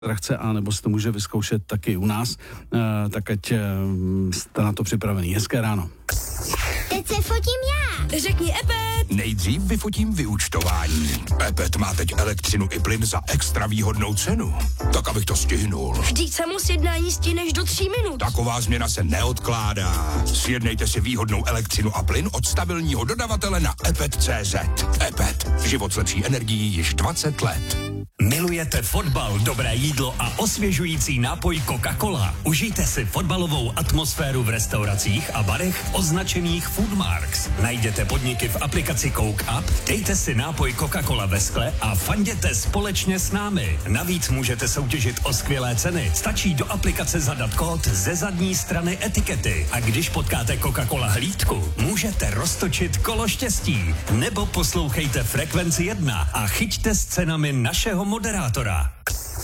atrakce, anebo si to může vyzkoušet taky u nás, tak ať jste na to připravený. Hezké ráno. Teď se fotím já. Řekni Epet. Nejdřív vyfotím vyúčtování. Epet má teď elektřinu i plyn za extra výhodnou cenu. Tak abych to stihnul. Vždyť samo sjednání stihneš do 3 minut. Taková změna se neodkládá. Sjednejte si výhodnou elektřinu a plyn od stabilního dodavatele na epet.cz. Epet. Život s lepší energií již 20 let. Milujete fotbal, dobré jídlo a osvěžující nápoj Coca-Cola? Užijte si fotbalovou atmosféru v restauracích a barech označených Foodmarks. Najděte podniky v aplikaci Coke Up, dejte si nápoj Coca-Cola ve skle a fanděte společně s námi. Navíc můžete soutěžit o skvělé ceny. Stačí do aplikace zadat kód ze zadní strany etikety. A když potkáte Coca-Cola hlídku, můžete roztočit kolo štěstí. Nebo poslouchejte Frekvenci 1 a chyťte s cenami našeho moderátora.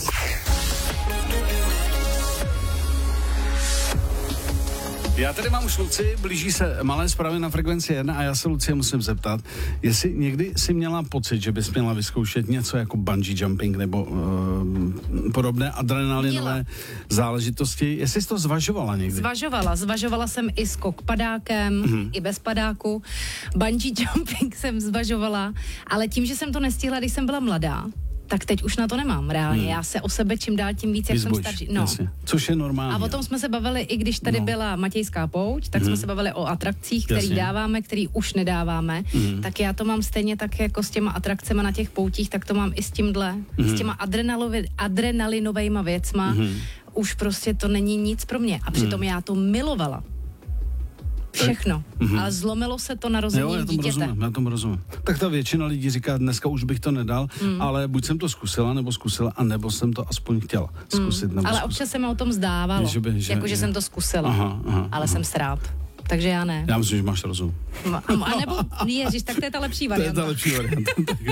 Já tady mám už Luci, blíží se malé zprávy na Frekvenci 1 a já se Lucie musím zeptat, jestli někdy si měla pocit, že bys měla vyzkoušet něco jako bungee jumping nebo podobné adrenalinové záležitosti. Jestli jsi to zvažovala někdy? Zvažovala jsem i skok padákem, i bez padáku. Bungee jumping jsem zvažovala, ale tím, že jsem to nestihla, když jsem byla mladá, tak teď už na to nemám reálně. Já se o sebe čím dál tím víc, jak jsem starší. No. Jasně. Což je normální. A o tom jsme se bavili, i když tady byla Matějská pouť, tak jsme se bavili o atrakcích, které dáváme, které už nedáváme. Tak já to mám stejně tak jako s těma atrakcemi na těch poutích, tak to mám i s tímhle, s těma adrenalinovejma věcma. Už prostě to není nic pro mě. A přitom já to milovala. Všechno. Ale zlomilo se to narozením dítěte. Já tomu rozumím. Tak ta většina lidí říká, dneska už bych to nedal, ale buď jsem to zkusila, a nebo jsem to aspoň chtěla zkusit. Ale občas se mi o tom zdávalo, jakože jsem to zkusila, ale jsem srát. Takže já ne. Já myslím, že máš rozum. A nebo, ježiš, tak to je ta lepší varianta. To je ta lepší varianta.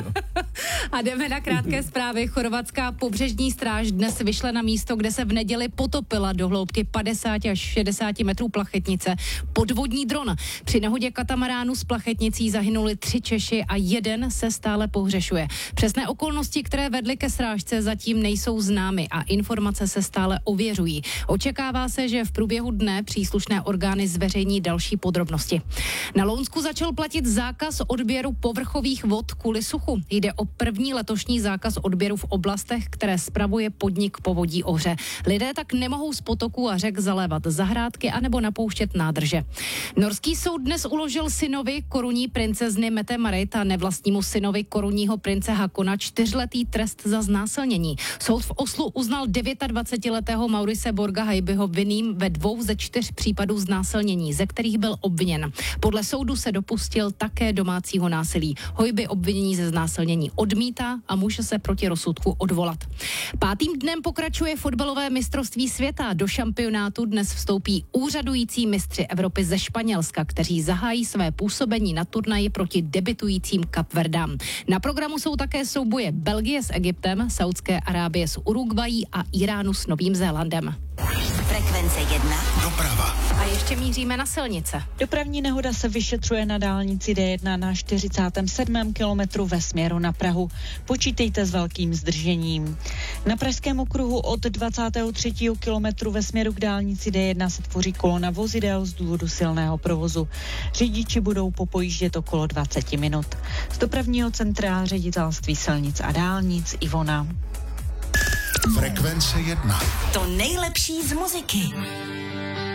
A jdeme na krátké zprávy. Chorvatská pobřežní stráž dnes vyšle na místo, kde se v neděli potopila do hloubky 50 až 60 metrů plachetnice podvodní dron. Při nehodě katamaránu s plachetnicí zahynuli 3 Češi a 1 se stále pohřešuje. Přesné okolnosti, které vedly ke srážce, zatím nejsou známy a informace se stále ověřují. Očekává se, že v průběhu dne příslušné orgány zveřejní další podrobnosti. Na Lounsku začal platit zákaz odběru povrchových vod kvůli suchu. Jde o první letošní zákaz odběru v oblastech, které spravuje podnik Povodí Ohře. Lidé tak nemohou z potoků a řek zalévat zahrádky anebo napouštět nádrže. Norský soud dnes uložil synovi korunní princezny Mette Marit a nevlastnímu synovi korunního prince Hakona 4letý trest za znásilnění. Soud v Oslu uznal 29letého Maurice Borga Hajbyho vinným ve 2 ze 4 případů znásilnění, ze kterých byl obviněn. Podle soudu se dopustil také domácího násilí. Hojby obvinění ze znásilnění odmítá a může se proti rozsudku odvolat. 5. dnem pokračuje fotbalové mistrovství světa. Do šampionátu dnes vstoupí úřadující mistři Evropy ze Španělska, kteří zahájí své působení na turnaji proti debitujícím Kapverdám. Na programu jsou také souboje Belgie s Egyptem, Saudské Arábie s Uruguayí a Iránu s Novým Zélandem. Frekvence 1. Doprava. A ještě míříme na silnice. Dopravní nehoda se vyšetřuje na dálnici D1 na 47. kilometru ve směru na Prahu. Počítejte s velkým zdržením. Na pražském okruhu od 23. kilometru ve směru k dálnici D1 se tvoří kolona vozidel z důvodu silného provozu. Řidiči budou popojíždět okolo 20 minut. Z dopravního centra Ředitelství silnic a dálnic Ivona. Frekvence 1. To nejlepší z muziky.